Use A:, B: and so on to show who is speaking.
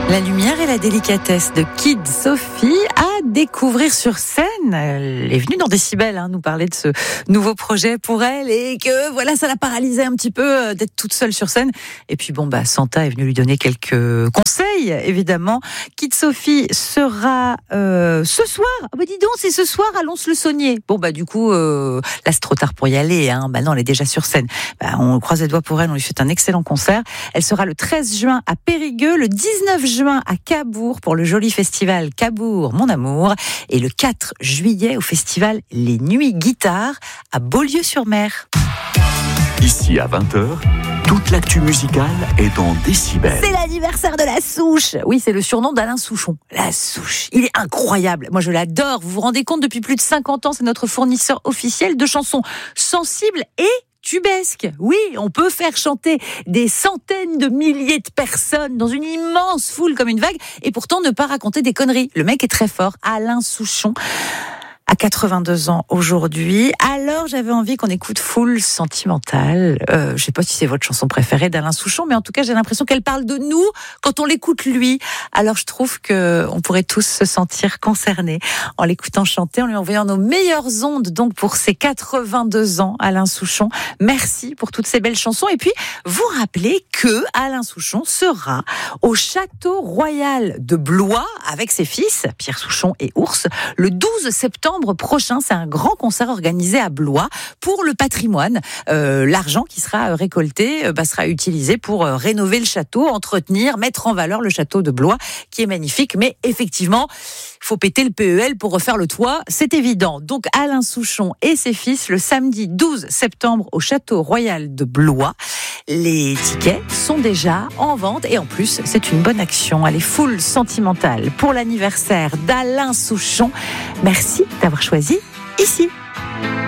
A: La lumière et la délicatesse de Kid Sophie à découvrir sur scène. Elle est venue dans Décibel nous parler de ce nouveau projet pour elle et que voilà, ça l'a paralysée un petit peu d'être toute seule sur scène. Et puis Santa est venue lui donner quelques conseils, évidemment. Kid Sophie sera ce soir. Dis donc, c'est ce soir à Lons-le-Saunier. Du coup, là c'est trop tard pour y aller. Non, elle est déjà sur scène. On croise les doigts pour elle, on lui fait un excellent concert. Elle sera le 13 juin à Périgueux, le 19 juin à Cabourg pour le joli festival Cabourg Mon Amour et le 4 juillet au festival Les Nuits Guitare à Beaulieu-sur-Mer.
B: Ici à 20h, toute l'actu musicale est dans Décibel.
A: C'est l'anniversaire de La Souche. Oui, c'est le surnom d'Alain Souchon. La Souche, il est incroyable. Moi, je l'adore. Vous vous rendez compte, depuis plus de 50 ans, c'est notre fournisseur officiel de chansons sensibles et tubesque. Oui, on peut faire chanter des centaines de milliers de personnes dans une immense foule comme une vague et pourtant ne pas raconter des conneries. Le mec est très fort, Alain Souchon. À 82 ans aujourd'hui. Alors, j'avais envie qu'on écoute Foule Sentimentale. Je sais pas si c'est votre chanson préférée d'Alain Souchon, mais en tout cas, j'ai l'impression qu'elle parle de nous quand on l'écoute lui. Alors, je trouve qu'on pourrait tous se sentir concernés en l'écoutant chanter, en lui envoyant nos meilleures ondes, donc, pour ses 82 ans, Alain Souchon. Merci pour toutes ces belles chansons. Et puis, vous rappelez que Alain Souchon sera au Château Royal de Blois avec ses fils, Pierre Souchon et Ours, le 12 septembre prochain. C'est un grand concert organisé à Blois pour le patrimoine. L'argent qui sera récolté sera utilisé pour rénover le château, entretenir, mettre en valeur le château de Blois qui est magnifique. Mais effectivement, il faut péter le PEL pour refaire le toit, c'est évident. Donc Alain Souchon et ses fils le samedi 12 septembre au Château Royal de Blois. Les tickets sont déjà en vente et en plus, c'est une bonne action. Allez, Foule Sentimentale pour l'anniversaire d'Alain Souchon. Merci d'avoir choisi ici.